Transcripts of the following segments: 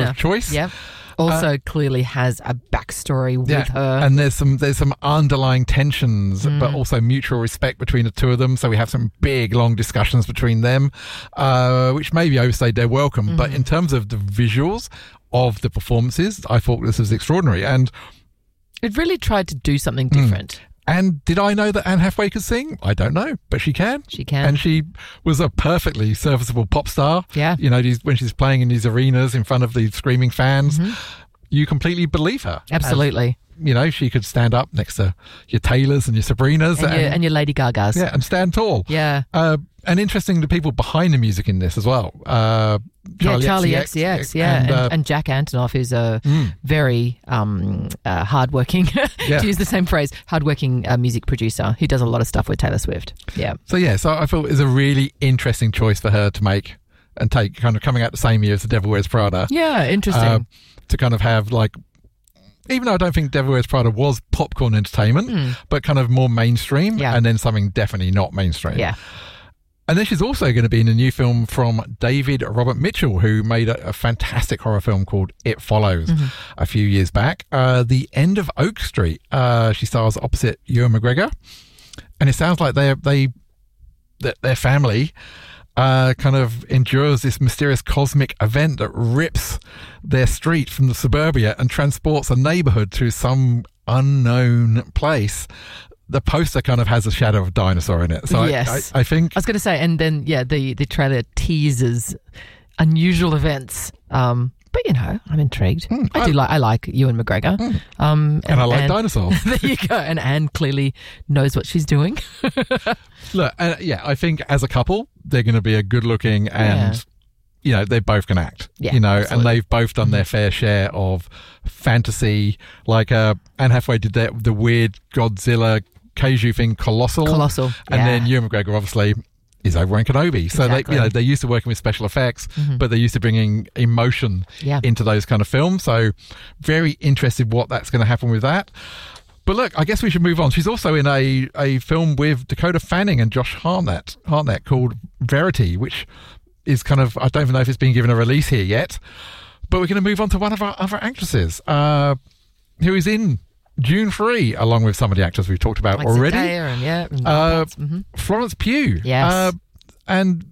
of choice. Yep. Also clearly has a backstory with her. And there's some underlying tensions, but also mutual respect between the two of them. So we have some big, long discussions between them, which maybe overstayed their welcome. But in terms of the visuals of the performances, I thought this was extraordinary. And it really tried to do something different. And did I know that Anne Hathaway could sing? I don't know, but she can. She can. And she was a perfectly serviceable pop star. Yeah. You know, when she's playing in these arenas in front of the screaming fans, you completely believe her. Absolutely. You know, she could stand up next to your Taylors and your Sabrinas. And your Lady Gagas. Yeah, and stand tall. Yeah. And interesting, the people behind the music in this as well. Charlie XCX, and Jack Antonoff, who's a very hardworking, to use the same phrase, hardworking music producer who does a lot of stuff with Taylor Swift. Yeah. So I thought it was a really interesting choice for her to make and take, kind of coming out the same year as The Devil Wears Prada. Yeah, interesting. To kind of have like, even though I don't think Devil Wears Prada was popcorn entertainment, but kind of more mainstream, and then something definitely not mainstream. Yeah. And then she's also going to be in a new film from David Robert Mitchell, who made a fantastic horror film called It Follows a few years back. The End of Oak Street. She stars opposite Ewan McGregor. And it sounds like their family kind of endures this mysterious cosmic event that rips their street from the suburbia and transports a neighborhood to some unknown place. The poster kind of has a shadow of a dinosaur in it. So yes. I think... I was going to say, and then, the trailer teases unusual events. But, I'm intrigued. I like Ewan McGregor. And I like dinosaurs. There you go. And Anne clearly knows what she's doing. Look, I think as a couple, they're going to be a good-looking and... they both can act, absolutely. And they've both done their fair share of fantasy. Like Anne Hathaway did the weird Godzilla kaiju thing, Colossal. And then Ewan McGregor obviously is Obi-Wan Kenobi. So they're used to working with special effects, but they're used to bringing emotion into those kind of films. So very interested what that's going to happen with that. But look, I guess we should move on. She's also in a film with Dakota Fanning and Josh Hartnett called Verity, which is kind of, I don't even know if it's been given a release here yet, but we're going to move on to one of our other actresses who is in Dune 3, along with some of the actors we've talked about already. Florence Pugh. Yes. And,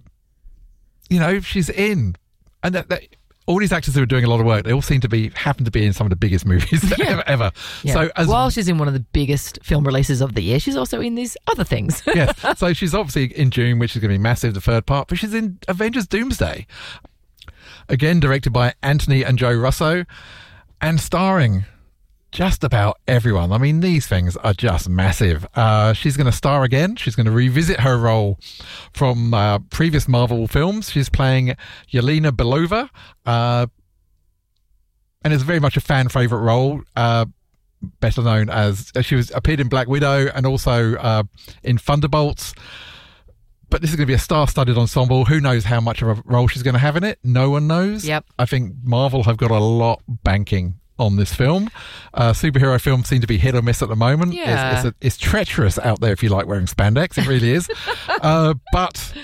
she's in. And all these actors who are doing a lot of work, they all happen to be in some of the biggest movies ever. Yeah. So while she's in one of the biggest film releases of the year, she's also in these other things. Yes. So she's obviously in Dune, which is going to be massive, the third part, but she's in Avengers Doomsday. Again, directed by Anthony and Joe Russo, and starring just about everyone. I mean, these things are just massive. She's going to star again. She's going to revisit her role from previous Marvel films. She's playing Yelena Belova, and it's very much a fan favourite role, better known as she appeared in Black Widow and also in Thunderbolts. But this is going to be a star-studded ensemble. Who knows how much of a role she's going to have in it? No one knows. Yep. I think Marvel have got a lot banking on this film. Superhero films seem to be hit or miss at the moment. Yeah. It's treacherous out there if you like wearing spandex. It really is. But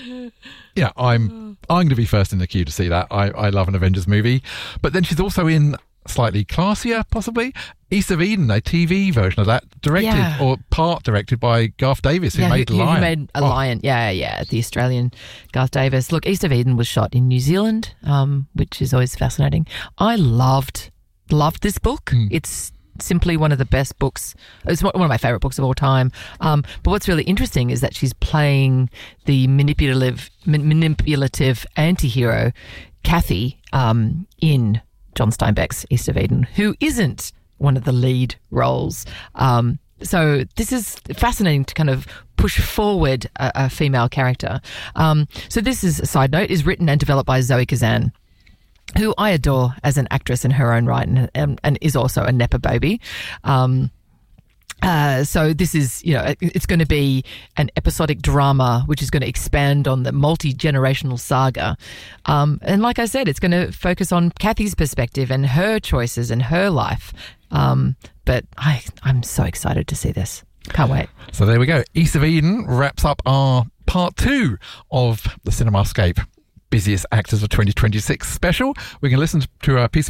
I'm going to be first in the queue to see that. I love an Avengers movie. But then she's also in slightly classier, possibly, East of Eden, a TV version of that, directed by Garth Davis, who made Lion. Who made a Lion, the Australian Garth Davis. Look, East of Eden was shot in New Zealand, which is always fascinating. I loved this book. It's simply one of the best books. It's one of my favourite books of all time. But what's really interesting is that she's playing the manipulative anti-hero, Kathy, in John Steinbeck's East of Eden, who isn't one of the lead roles. So this is fascinating to kind of push forward a female character. So this is a side note, is written and developed by Zoe Kazan, who I adore as an actress in her own right and is also a Nepo baby. So this is, it's going to be an episodic drama which is going to expand on the multi-generational saga. And like I said, it's going to focus on Kathy's perspective and her choices and her life. But I'm so excited to see this. Can't wait. So there we go. East of Eden wraps up our part 2 of the CinemaScape Busiest Actors of 2026 special. We can listen to a piece of